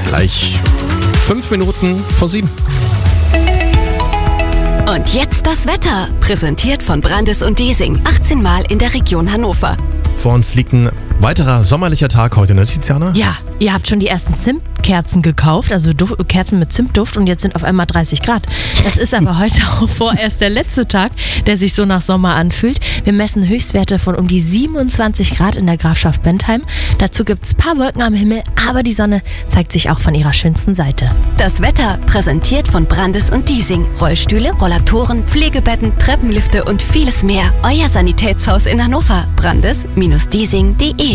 Gleich 5 Minuten vor 7. Und jetzt das Wetter, präsentiert von Brandes und Diesing, 18 Mal in der Region Hannover. Vor uns liegt ein weiterer sommerlicher Tag heute, ne, Tiziana? Ja, ihr habt schon die ersten Zimtkerzen gekauft, also Kerzen mit Zimtduft, und jetzt sind auf einmal 30 Grad. Das ist aber heute auch vorerst der letzte Tag, der sich so nach Sommer anfühlt. Wir messen Höchstwerte von um die 27 Grad in der Grafschaft Bentheim. Dazu gibt es ein paar Wolken am Himmel, aber die Sonne zeigt sich auch von ihrer schönsten Seite. Das Wetter, präsentiert von Brandes und Diesing. Rollstühle, Rollatoren, Pflegebetten, Treppenlifte und vieles mehr. Euer Sanitätshaus in Hannover. brandes-diesing.de.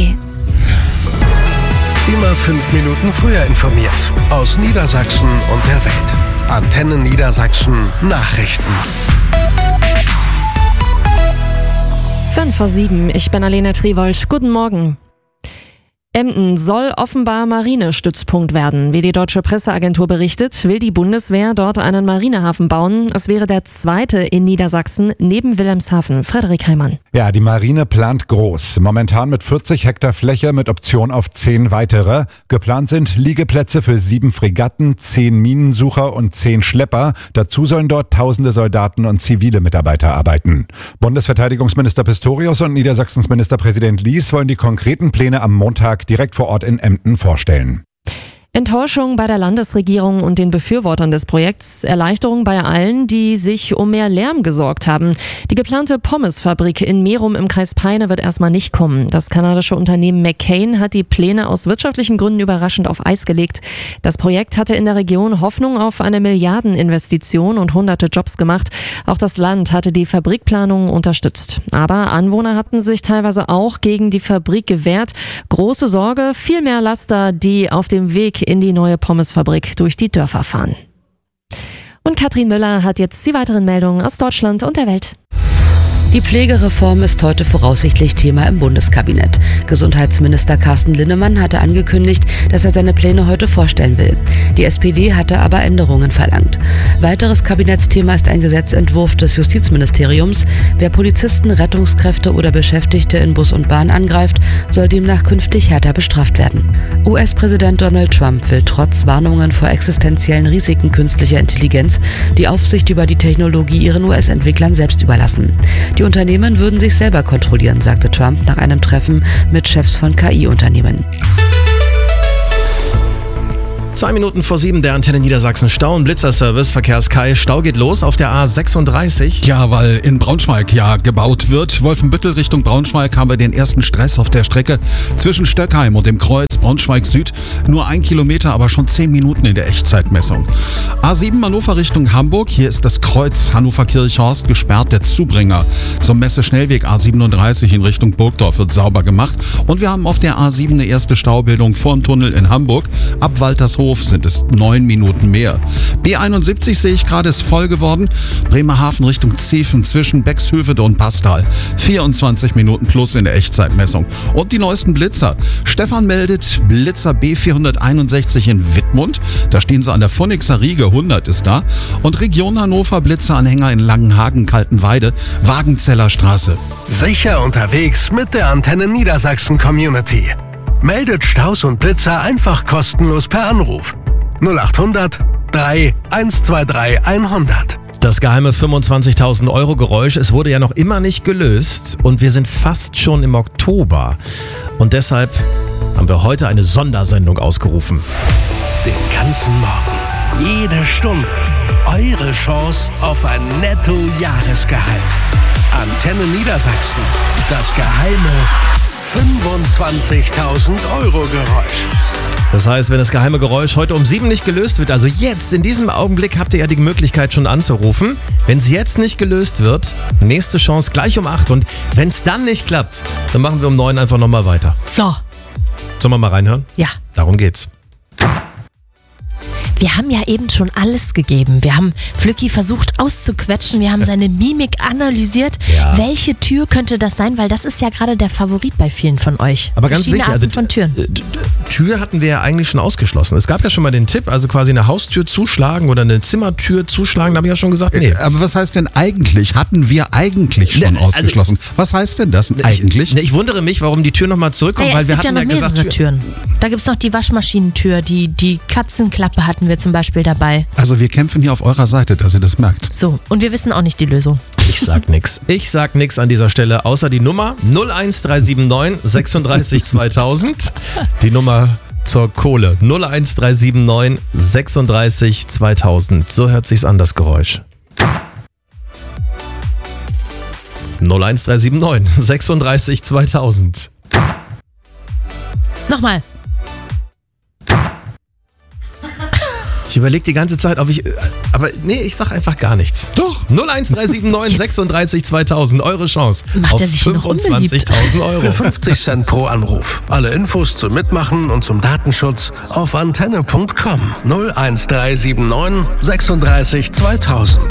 Immer 5 Minuten früher informiert. Aus Niedersachsen und der Welt. Antenne Niedersachsen Nachrichten. 6:55, ich bin Alena Triwold. Guten Morgen. Emden soll offenbar Marinestützpunkt werden. Wie die deutsche Presseagentur berichtet, will die Bundeswehr dort einen Marinehafen bauen. Es wäre der zweite in Niedersachsen neben Wilhelmshaven. Frederik Heimann. Ja, die Marine plant groß. Momentan mit 40 Hektar Fläche mit Option auf 10 weitere. Geplant sind Liegeplätze für 7 Fregatten, 10 Minensucher und 10 Schlepper. Dazu sollen dort tausende Soldaten und zivile Mitarbeiter arbeiten. Bundesverteidigungsminister Pistorius und Niedersachsens Ministerpräsident Lies wollen die konkreten Pläne am Montag direkt vor Ort in Emden vorstellen. Enttäuschung bei der Landesregierung und den Befürwortern des Projekts, Erleichterung bei allen, die sich um mehr Lärm gesorgt haben. Die geplante Pommesfabrik in Merum im Kreis Peine wird erstmal nicht kommen. Das kanadische Unternehmen McCain hat die Pläne aus wirtschaftlichen Gründen überraschend auf Eis gelegt. Das Projekt hatte in der Region Hoffnung auf eine Milliardeninvestition und hunderte Jobs gemacht. Auch das Land hatte die Fabrikplanung unterstützt. Aber Anwohner hatten sich teilweise auch gegen die Fabrik gewehrt. Große Sorge, viel mehr Laster, die auf dem Weg in die neue Pommesfabrik durch die Dörfer fahren. Und Katrin Müller hat jetzt die weiteren Meldungen aus Deutschland und der Welt. Die Pflegereform ist heute voraussichtlich Thema im Bundeskabinett. Gesundheitsminister Carsten Linnemann hatte angekündigt, dass er seine Pläne heute vorstellen will. Die SPD hatte aber Änderungen verlangt. Weiteres Kabinettsthema ist ein Gesetzentwurf des Justizministeriums. Wer Polizisten, Rettungskräfte oder Beschäftigte in Bus und Bahn angreift, soll demnach künftig härter bestraft werden. US-Präsident Donald Trump will trotz Warnungen vor existenziellen Risiken künstlicher Intelligenz die Aufsicht über die Technologie ihren US-Entwicklern selbst überlassen. Die Unternehmen würden sich selber kontrollieren, sagte Trump nach einem Treffen mit Chefs von KI-Unternehmen. 2 Minuten vor 7, der Antenne Niedersachsen Stau- und Blitzerservice. Verkehrs-Kai, Stau geht los auf der A36. Ja, weil in Braunschweig ja gebaut wird. Wolfenbüttel Richtung Braunschweig haben wir den ersten Stress auf der Strecke zwischen Stöckheim und dem Kreuz Braunschweig Süd. Nur 1 Kilometer, aber schon 10 Minuten in der Echtzeitmessung. A7 Hannover Richtung Hamburg. Hier ist das Kreuz Hannover-Kirchhorst gesperrt. Der Zubringer zum Messeschnellweg A37 in Richtung Burgdorf wird sauber gemacht. Und wir haben auf der A7 eine erste Staubildung vor dem Tunnel in Hamburg. Ab Waltershof sind es 9 Minuten mehr. B71 sehe ich gerade, ist voll geworden. Bremerhaven Richtung Zeven zwischen Bexhövede und Pastal. 24 Minuten plus in der Echtzeitmessung. Und die neuesten Blitzer. Stefan meldet Blitzer B461 in Wittmund. Da stehen sie an der Phönixer Riege, 100 ist da. Und Region Hannover Blitzeranhänger in Langenhagen, Kaltenweide, Wagenzeller Straße. Sicher unterwegs mit der Antenne Niedersachsen Community. Meldet Staus und Blitzer einfach kostenlos per Anruf. 0800 3 123 100. Das geheime 25.000 € Geräusch, es wurde ja noch immer nicht gelöst und wir sind fast schon im Oktober. Und deshalb haben wir heute eine Sondersendung ausgerufen. Den ganzen Morgen, jede Stunde, eure Chance auf ein Netto-Jahresgehalt. Antenne Niedersachsen, das geheime 25.000 € Geräusch. Das heißt, wenn das geheime Geräusch heute um 7 nicht gelöst wird, also jetzt, in diesem Augenblick, habt ihr ja die Möglichkeit schon anzurufen. Wenn es jetzt nicht gelöst wird, nächste Chance gleich um 8. Und wenn es dann nicht klappt, dann machen wir um 9 einfach nochmal weiter. So. Sollen wir mal reinhören? Ja. Darum geht's. Wir haben ja eben schon alles gegeben. Wir haben Flücki versucht auszuquetschen, wir haben seine Mimik analysiert. Ja. Welche Tür könnte das sein? Weil das ist ja gerade der Favorit bei vielen von euch. Aber ganz wichtig, Arten von Türen. Tür hatten wir ja eigentlich schon ausgeschlossen. Es gab ja schon mal den Tipp, also quasi eine Haustür zuschlagen oder eine Zimmertür zuschlagen, da habe ich ja schon gesagt, nee. Aber was heißt denn eigentlich? Hatten wir eigentlich schon ausgeschlossen? Was heißt denn das eigentlich? Ich wundere mich, warum die Tür nochmal zurückkommt, Naja, weil es wir gibt ja hatten noch ja mehrere gesagt, Türen. Da gibt es noch die Waschmaschinentür, die Katzenklappe hatten wir zum Beispiel dabei. Also wir kämpfen hier auf eurer Seite, dass ihr das merkt. So, und wir wissen auch nicht die Lösung. Ich sag nix. Ich sag nix an dieser Stelle, außer die Nummer 01379 36 2000. Die Nummer zur Kohle 01379 36 2000. So hört sich's an, das Geräusch. 01379 36 2000. Nochmal. Ich überlege die ganze Zeit, ob ich... Aber nee, ich sag einfach gar nichts. Doch. 01379 36 2000. Eure Chance. Macht auf er sich hier noch unbeliebt? 25.000 Euro. Für 50 Cent pro Anruf. Alle Infos zum Mitmachen und zum Datenschutz auf antenne.com. 01379 36 2000.